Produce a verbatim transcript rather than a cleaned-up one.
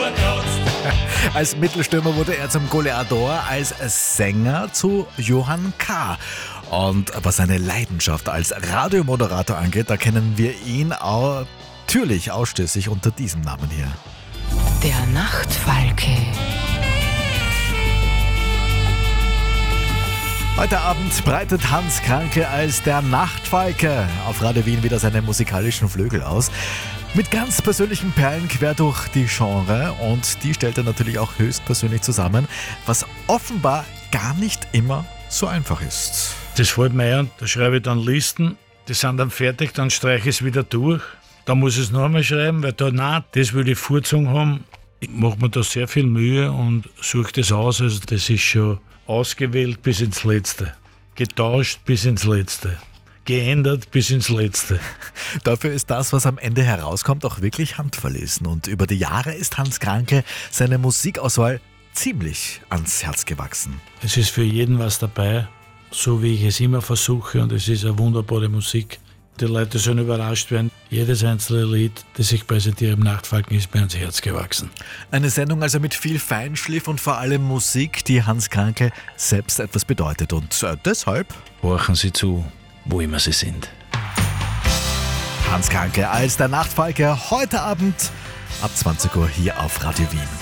Als Mittelstürmer wurde er zum Goleador, als Sänger zu Johann K. Und was seine Leidenschaft als Radiomoderator angeht, da kennen wir ihn auch natürlich ausschließlich unter diesem Namen hier. Der Nachtfalke. Heute Abend breitet Hans Kranke als der Nachtfalke auf Radio Wien wieder seine musikalischen Flügel aus. Mit ganz persönlichen Perlen quer durch die Genre, und die stellt er natürlich auch höchstpersönlich zusammen, was offenbar gar nicht immer so einfach ist. Das fällt mir ein, da schreibe ich dann Listen, die sind dann fertig, dann streiche ich es wieder durch. Dann muss ich es noch einmal schreiben, weil da, nein, das will ich vorgezogen haben. Ich mache mir da sehr viel Mühe und suche das aus, also das ist schon ausgewählt bis ins Letzte, getauscht bis ins Letzte, geändert bis ins Letzte. Dafür ist das, was am Ende herauskommt, auch wirklich handverlesen. Und über die Jahre ist Hans Kranke seine Musikauswahl ziemlich ans Herz gewachsen. Es ist für jeden was dabei, so wie ich es immer versuche, und es ist eine wunderbare Musik. Die Leute sollen überrascht werden. Jedes einzelne Lied, das ich präsentiere im Nachtfalken, ist mir ans Herz gewachsen. Eine Sendung also mit viel Feinschliff und vor allem Musik, die Hans Kranke selbst etwas bedeutet. Und äh, deshalb horchen Sie zu, wo immer Sie sind. Hans Kranke als der Nachtfalke heute Abend ab zwanzig Uhr hier auf Radio Wien.